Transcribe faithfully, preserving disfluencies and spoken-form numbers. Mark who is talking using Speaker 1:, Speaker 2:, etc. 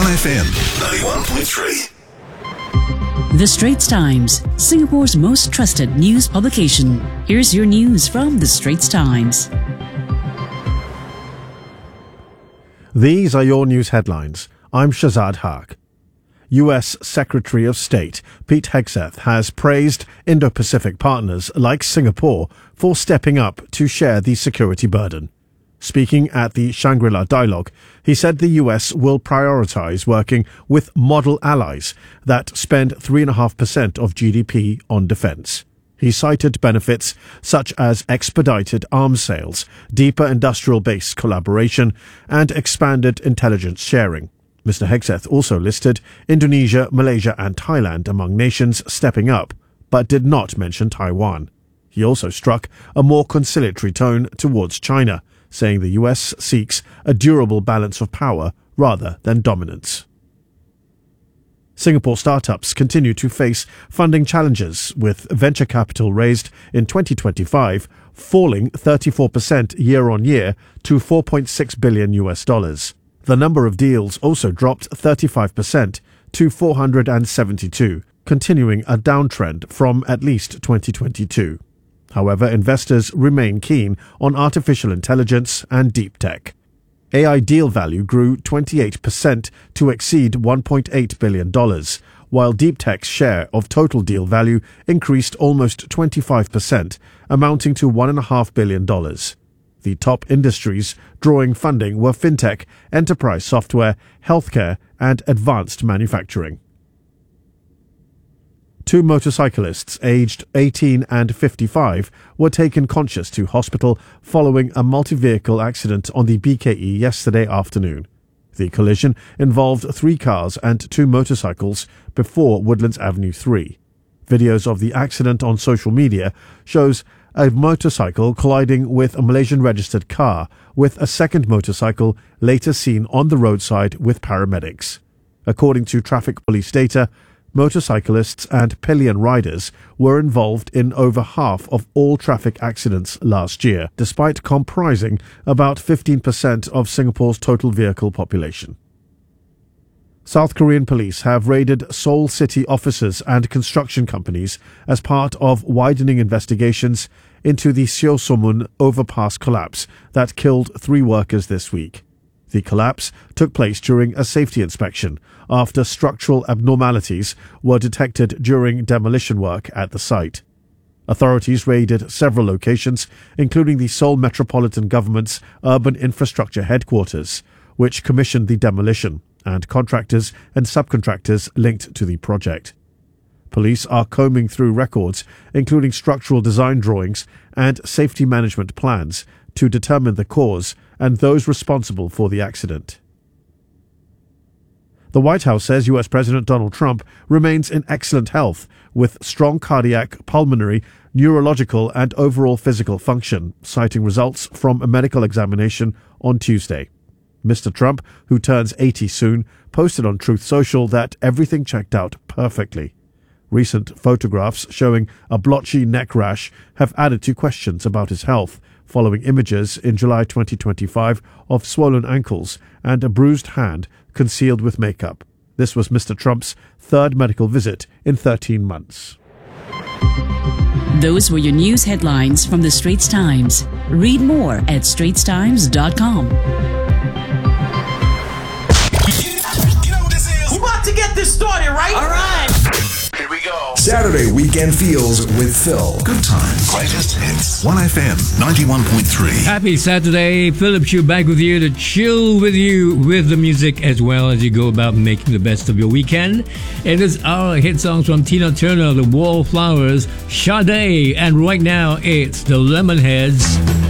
Speaker 1: one F M ninety-one point three.
Speaker 2: The Straits Times, Singapore's most trusted news publication. Here's your news from The Straits Times.
Speaker 3: These are your news headlines. I'm Shazad Haq. U S Secretary of State Pete Hegseth has praised Indo-Pacific partners like Singapore for stepping up to share the security burden. Speaking at the Shangri-La Dialogue, he said the U S will prioritize working with model allies that spend three point five percent of G D P on defense. He cited benefits such as expedited arms sales, deeper industrial base collaboration, and expanded intelligence sharing. Mister Hegseth also listed Indonesia, Malaysia and Thailand among nations stepping up, but did not mention Taiwan. He also struck a more conciliatory tone towards China, saying the U S seeks a durable balance of power rather than dominance. Singapore startups continue to face funding challenges, with venture capital raised in twenty twenty-five falling thirty-four percent year-on-year to four point six billion U S dollars. The number of deals also dropped thirty-five percent to four hundred seventy-two, continuing a downtrend from at least twenty twenty-two. However, investors remain keen on artificial intelligence and deep tech. A I deal value grew twenty-eight percent to exceed one point eight billion dollars, while deep tech's share of total deal value increased almost twenty-five percent, amounting to one point five billion dollars. The top industries drawing funding were fintech, enterprise software, healthcare, and advanced manufacturing. Two motorcyclists aged eighteen and fifty-five were taken conscious to hospital following a multi-vehicle accident on the B K E yesterday afternoon. The collision involved three cars and two motorcycles before Woodlands Avenue three. Videos of the accident on social media shows a motorcycle colliding with a Malaysian-registered car, with a second motorcycle later seen on the roadside with paramedics. According to traffic police data, motorcyclists and pillion riders were involved in over half of all traffic accidents last year, despite comprising about fifteen percent of Singapore's total vehicle population. South Korean police have raided Seoul city offices and construction companies as part of widening investigations into the Seosomun overpass collapse that killed three workers this week. The collapse took place during a safety inspection after structural abnormalities were detected during demolition work at the site. Authorities raided several locations, including the Seoul Metropolitan Government's Urban Infrastructure Headquarters, which commissioned the demolition, and contractors and subcontractors linked to the project. Police are combing through records, including structural design drawings and safety management plans, to determine the cause and those responsible for the accident. The White House says U S President Donald Trump remains in excellent health, with strong cardiac, pulmonary, neurological and overall physical function, citing results from a medical examination on Tuesday. Mister Trump, who turns eighty soon, posted on Truth Social that everything checked out perfectly. Recent photographs showing a blotchy neck rash have added to questions about his health, following images in July twenty twenty-five of swollen ankles and a bruised hand concealed with makeup. This was Mister Trump's third medical visit in thirteen months.
Speaker 2: Those were your news headlines from The Straits Times. Read more at straits times dot com.
Speaker 4: You know what this is? We're about to get this started, right? All right. Here we go.
Speaker 1: Saturday Weekend Feels with Phil. Good times. Greatest hits. one F M ninety-one point three.
Speaker 5: Happy Saturday. Philip Chu back with you to chill with you with the music as well as you go about making the best of your weekend. It is our hit songs from Tina Turner, The Wallflowers, Sade, and right now it's the Lemonheads.